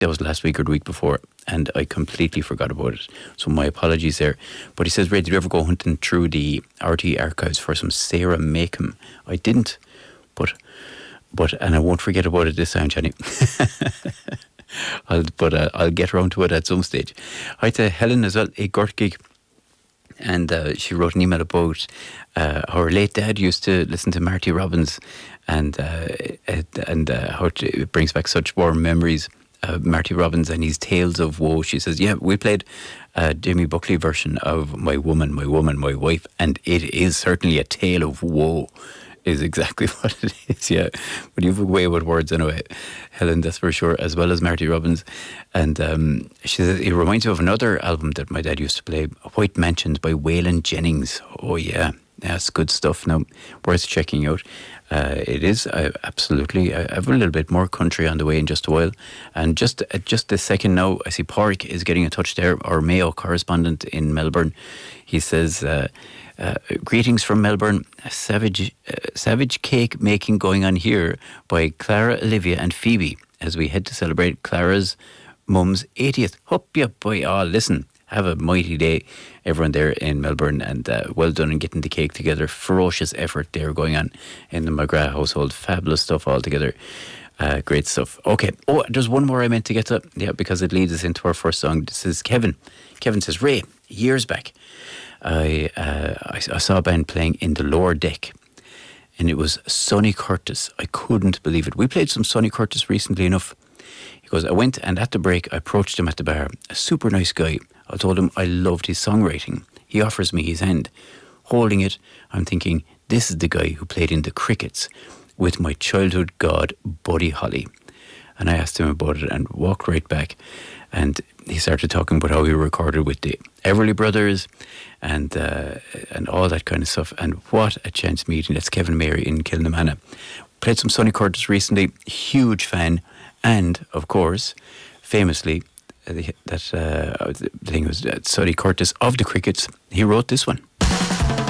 that was last week or the week before, and I completely forgot about it. So my apologies there. But he says, Ray, did you ever go hunting through the RT archives for some Sarah Macom? I didn't, but and I won't forget about it this time, Jenny. I'll get around to it at some stage. Hi to Helen as well, a Gort gig. And she wrote an email about her late dad used to listen to Marty Robbins, and how it brings back such warm memories. Marty Robbins and his Tales of Woe. She says, yeah, we played a Jamie Buckley version of My Woman, My Woman, My Wife, and it is certainly a tale of woe, is exactly what it is, yeah. But you have a way with words anyway, Helen, that's for sure, as well as Marty Robbins. And she says, it reminds you of another album that my dad used to play, White Mansions by Waylon Jennings. Oh yeah, that's good stuff. Now, worth checking out. It is absolutely. I have a little bit more country on the way in just a while. And just a second now, I see Pádraig is getting in touch there, our Mayo correspondent in Melbourne. He says, greetings from Melbourne. Savage cake making going on here by Clara, Olivia and Phoebe as we head to celebrate Clara's mum's 80th. Hope you boy. Oh, listen. Have a mighty day, everyone there in Melbourne, and well done in getting the cake together. Ferocious effort there going on in the McGrath household. Fabulous stuff altogether. Great stuff. Okay. Oh, there's one more I meant to get to, yeah, because it leads us into our first song. This is Kevin. Kevin says, Ray, years back, I saw a band playing in the lower deck, and it was Sonny Curtis. I couldn't believe it. We played some Sonny Curtis recently enough. He goes, I went, and at the break, I approached him at the bar. A super nice guy. I told him I loved his songwriting. He offers me his hand. Holding it, I'm thinking, this is the guy who played in the Crickets with my childhood god, Buddy Holly. And I asked him about it and walked right back. And he started talking about how he recorded with the Everly Brothers and all that kind of stuff. And what a chance meeting. That's Kevin Mary in Kilnamanagh. Played some Sonny Curtis recently. Huge fan. And, of course, famously, the thing was Sonny Curtis of the Crickets. He wrote this one.